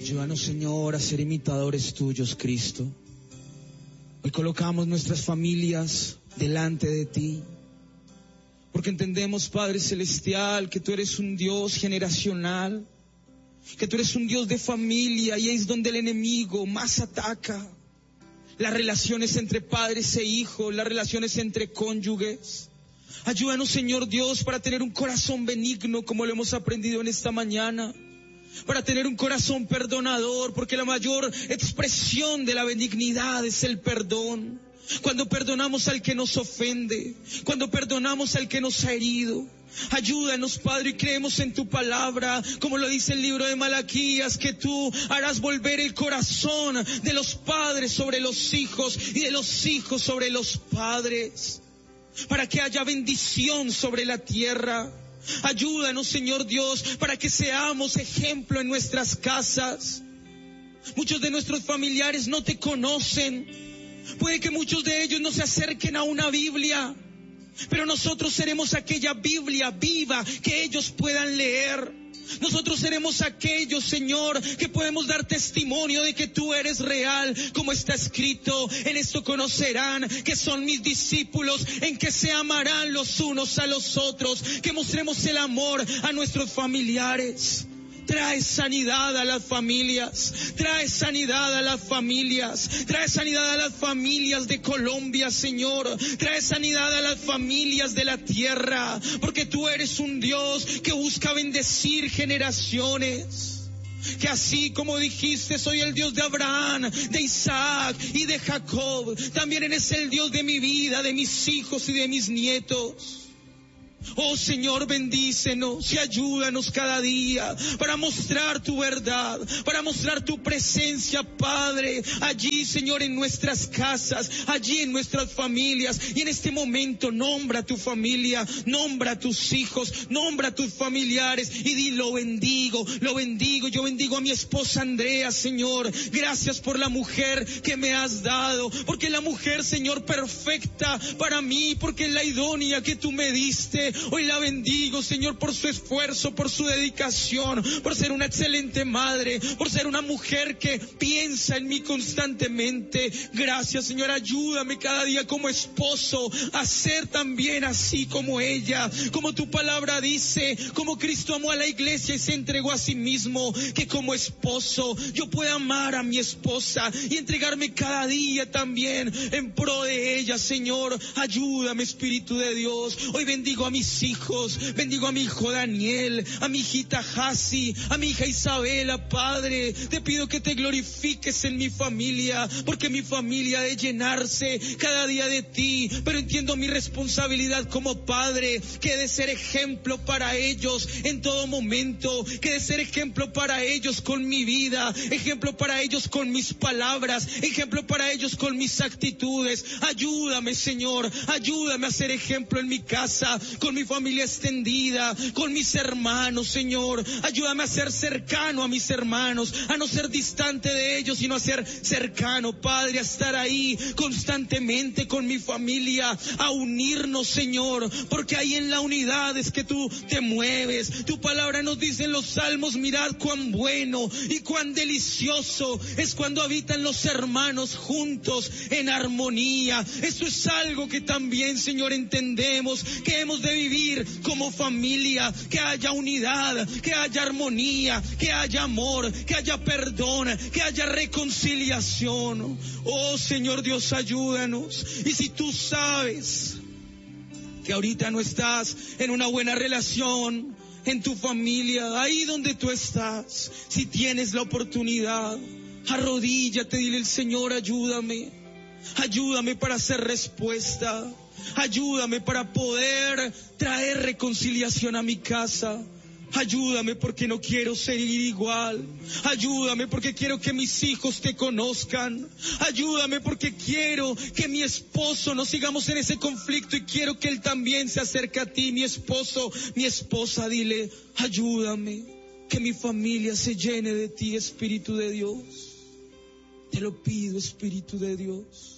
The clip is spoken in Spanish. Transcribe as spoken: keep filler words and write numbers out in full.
Ayúdanos, Señor, a ser imitadores tuyos, Cristo. Hoy colocamos nuestras familias delante de ti, porque entendemos, Padre Celestial, que tú eres un Dios generacional, que tú eres un Dios de familia, y es donde el enemigo más ataca. Las relaciones entre padres e hijos, las relaciones entre cónyuges. Ayúdanos, Señor Dios, para tener un corazón benigno, como lo hemos aprendido en esta mañana. Para tener un corazón perdonador, porque la mayor expresión de la benignidad es el perdón. Cuando perdonamos al que nos ofende, cuando perdonamos al que nos ha herido. Ayúdanos, Padre, y creemos en tu palabra, como lo dice el libro de Malaquías, que tú harás volver el corazón de los padres sobre los hijos y de los hijos sobre los padres, para que haya bendición sobre la tierra. Ayúdanos, Señor Dios, para que seamos ejemplo en nuestras casas. Muchos de nuestros familiares no te conocen. Puede que muchos de ellos no se acerquen a una Biblia, pero nosotros seremos aquella Biblia viva que ellos puedan leer. Nosotros seremos aquellos, Señor, que podemos dar testimonio de que tú eres real, como está escrito: en esto conocerán que son mis discípulos, en que se amarán los unos a los otros, que mostremos el amor a nuestros familiares. Trae sanidad a las familias, trae sanidad a las familias, trae sanidad a las familias de Colombia, Señor, trae sanidad a las familias de la tierra, porque tú eres un Dios que busca bendecir generaciones. Que así como dijiste, soy el Dios de Abraham, de Isaac y de Jacob, también eres el Dios de mi vida, de mis hijos y de mis nietos. Oh Señor, bendícenos y ayúdanos cada día para mostrar tu verdad, para mostrar tu presencia, Padre, allí, Señor, en nuestras casas, allí en nuestras familias. Y en este momento nombra a tu familia, nombra a tus hijos, nombra a tus familiares y di: lo bendigo, lo bendigo. Yo bendigo a mi esposa Andrea, Señor. Gracias por la mujer que me has dado, porque la mujer, Señor, perfecta para mí, porque es la idónea que tú me diste. Hoy la bendigo, Señor, por su esfuerzo, por su dedicación, por ser una excelente madre, por ser una mujer que piensa en mí constantemente. Gracias, Señor, ayúdame cada día como esposo a ser también así como ella, como tu palabra dice, como Cristo amó a la iglesia y se entregó a sí mismo, que como esposo yo pueda amar a mi esposa y entregarme cada día también en pro de ella. Señor, ayúdame, Espíritu de Dios. Hoy bendigo a mis hijos, bendigo a mi hijo Daniel, a mi hijita Hasi, a mi hija Isabela. Padre, te pido que te glorifiques en mi familia, porque mi familia debe llenarse cada día de ti, pero entiendo mi responsabilidad como padre, que he de ser ejemplo para ellos en todo momento, que he de ser ejemplo para ellos con mi vida, ejemplo para ellos con mis palabras, ejemplo para ellos con mis actitudes. Ayúdame, Señor, ayúdame a ser ejemplo en mi casa, con mi familia extendida, con mis hermanos, Señor. Ayúdame a ser cercano a mis hermanos, a no ser distante de ellos, sino a ser cercano, Padre, a estar ahí constantemente con mi familia, a unirnos, Señor, porque ahí en la unidad es que tú te mueves. Tu palabra nos dice en los Salmos: mirad cuán bueno y cuán delicioso es cuando habitan los hermanos juntos en armonía. Esto es algo que también, Señor, entendemos que hemos de vivir como familia, que haya unidad, que haya armonía, que haya amor, que haya perdón, que haya reconciliación. Oh Señor Dios, ayúdanos. Y si tú sabes que ahorita no estás en una buena relación en tu familia, ahí donde tú estás, si tienes la oportunidad, arrodíllate, dile al Señor: ayúdame, ayúdame para hacer respuesta. Ayúdame para poder traer reconciliación a mi casa. Ayúdame porque no quiero seguir igual. Ayúdame porque quiero que mis hijos te conozcan. Ayúdame porque quiero que mi esposo, no sigamos en ese conflicto, y quiero que él también se acerque a ti. Mi esposo, mi esposa, dile: ayúdame, que mi familia se llene de ti, Espíritu de Dios. Te lo pido, Espíritu de Dios.